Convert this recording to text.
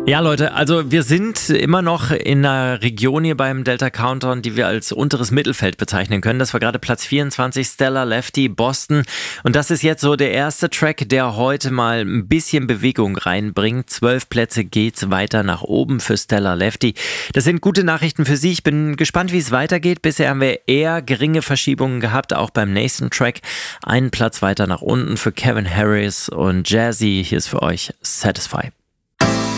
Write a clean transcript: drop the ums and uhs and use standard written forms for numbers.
Ja, Leute, also wir sind immer noch in einer Region hier beim Delta Countdown, die wir als unteres Mittelfeld bezeichnen können. Das war gerade Platz 24, Stellar Lefty, Boston. Und das ist jetzt so der erste Track, der heute mal ein bisschen Bewegung reinbringt. 12 Plätze geht's weiter nach oben für Stellar Lefty. Das sind gute Nachrichten für Sie. Ich bin gespannt, wie es weitergeht. Bisher haben wir eher geringe Verschiebungen gehabt, auch beim nächsten Track. Einen Platz weiter nach unten für Kevin Harris und Jazzy. Hier ist für euch Satisfy.